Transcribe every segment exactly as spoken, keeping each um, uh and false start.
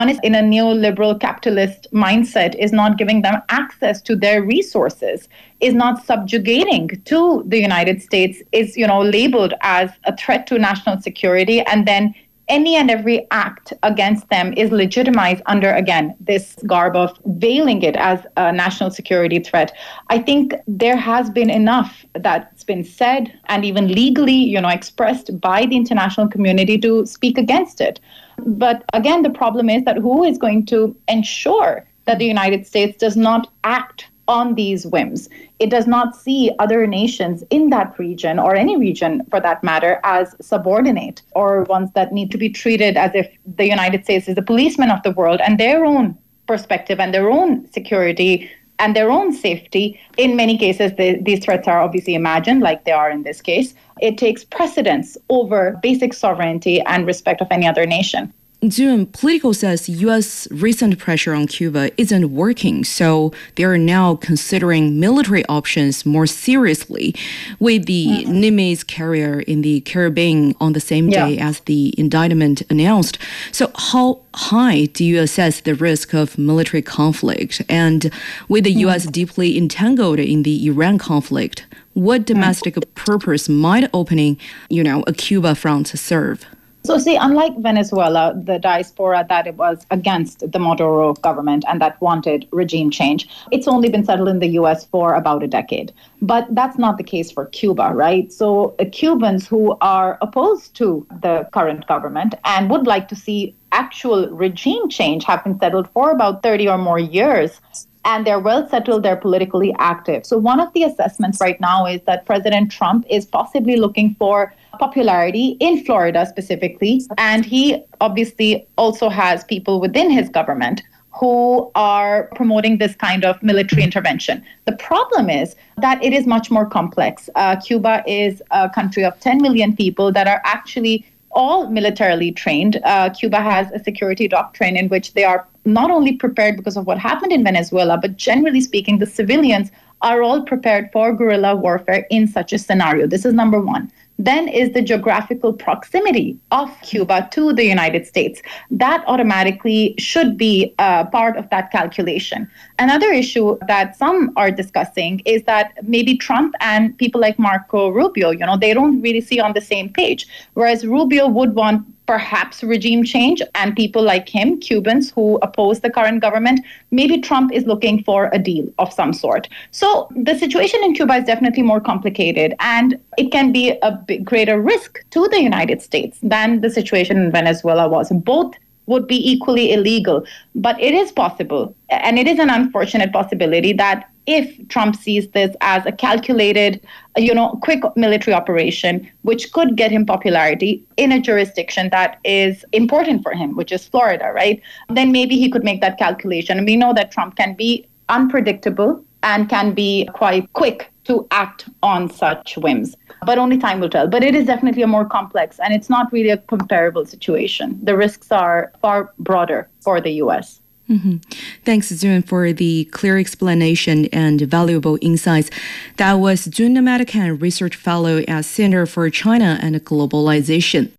in a neoliberal capitalist mindset is not giving them access to their resources, is not subjugating to the United States, is, you know, labeled as a threat to national security, and then any and every act against them is legitimized under, again, this garb of veiling it as a national security threat. I think there has been enough that's been said and even legally, you know, expressed by the international community to speak against it. But again, the problem is that who is going to ensure that the United States does not act on these whims? It does not see other nations in that region, or any region for that matter, as subordinate or ones that need to be treated as if the United States is the policeman of the world, and their own perspective and their own security and their own safety. In many cases, the, these threats are obviously imagined, like they are in this case. It takes precedence over basic sovereignty and respect of any other nation. June, Politico says U S recent pressure on Cuba isn't working, so they are now considering military options more seriously, with the mm-hmm. Nimitz carrier in the Caribbean on the same day yeah. as the indictment announced. So how high do you assess the risk of military conflict? And with the mm-hmm. U S deeply entangled in the Iran conflict, what domestic mm-hmm. purpose might opening, you know, a Cuba front serve? So see, unlike Venezuela, the diaspora that it was against the Maduro government and that wanted regime change, it's only been settled in the U S for about a decade. But that's not the case for Cuba, right? So uh, Cubans who are opposed to the current government and would like to see actual regime change have been settled for about thirty or more years. And they're well settled, they're politically active. So one of the assessments right now is that President Trump is possibly looking for popularity in Florida specifically. And he obviously also has people within his government who are promoting this kind of military intervention. The problem is that it is much more complex. Uh, Cuba is a country of ten million people that are actually all militarily trained. Uh, Cuba has a security doctrine in which they are not only prepared because of what happened in Venezuela, but generally speaking, the civilians are all prepared for guerrilla warfare in such a scenario. This is number one. Then is the geographical proximity of Cuba to the United States. That automatically should be uh, part of that calculation. Another issue that some are discussing is that maybe Trump and people like Marco Rubio, you know, they don't really see on the same page. Whereas Rubio would want perhaps regime change, and people like him, Cubans who oppose the current government, maybe Trump is looking for a deal of some sort. So the situation in Cuba is definitely more complicated, and it can be a big, greater risk to the United States than the situation in Venezuela was. Both would be equally illegal, but it is possible, and it is an unfortunate possibility that if Trump sees this as a calculated, you know, quick military operation, which could get him popularity in a jurisdiction that is important for him, which is Florida, right? Then maybe he could make that calculation. And we know that Trump can be unpredictable and can be quite quick to act on such whims. But only time will tell. But it is definitely a more complex, and it's not really a comparable situation. The risks are far broader for the U S. Mm-hmm. Thanks, June, for the clear explanation and valuable insights. That was June Namatakan, Research Fellow at Center for China and Globalization.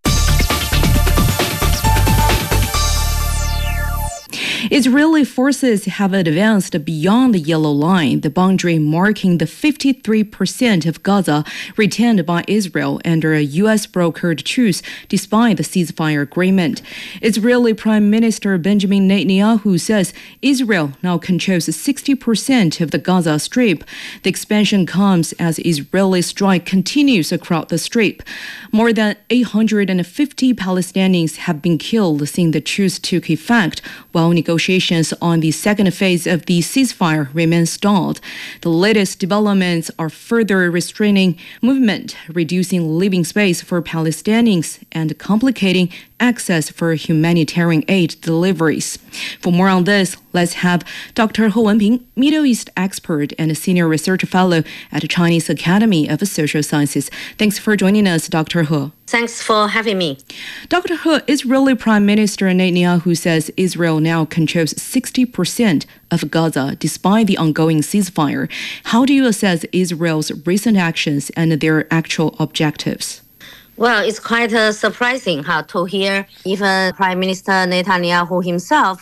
Israeli forces have advanced beyond the yellow line, the boundary marking the fifty-three percent of Gaza retained by Israel under a U S-brokered truce despite the ceasefire agreement. Israeli Prime Minister Benjamin Netanyahu says Israel now controls sixty percent of the Gaza Strip. The expansion comes as Israeli strike continues across the Strip. More than eight hundred fifty Palestinians have been killed since the truce took effect, while negotiations on the second phase of the ceasefire remain stalled. The latest developments are further restraining movement, reducing living space for Palestinians, and complicating access for humanitarian aid deliveries. For more on this, let's have Doctor He Wenping, Middle East expert and senior research fellow at Chinese Academy of Social Sciences. Thanks for joining us, Doctor He. Thanks for having me. Doctor He, Israeli Prime Minister Netanyahu says Israel now controls sixty percent of Gaza despite the ongoing ceasefire. How do you assess Israel's recent actions and their actual objectives? Well, it's quite uh, surprising how to hear even Prime Minister Netanyahu himself